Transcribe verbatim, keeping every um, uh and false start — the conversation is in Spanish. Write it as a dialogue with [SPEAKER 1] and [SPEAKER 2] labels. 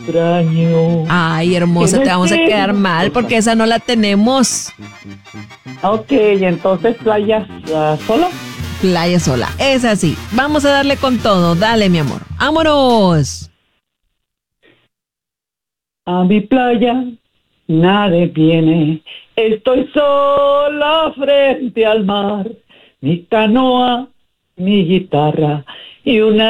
[SPEAKER 1] extraño.
[SPEAKER 2] Ay, hermosa, te vamos a quedar mal porque esa no la tenemos.
[SPEAKER 1] Ok, entonces playa uh, sola.
[SPEAKER 2] Playa sola, es así. Vamos a darle con todo. Dale, mi amor. ¡Vámonos!
[SPEAKER 1] A mi playa nadie viene, estoy sola frente al mar, mi canoa, mi guitarra y una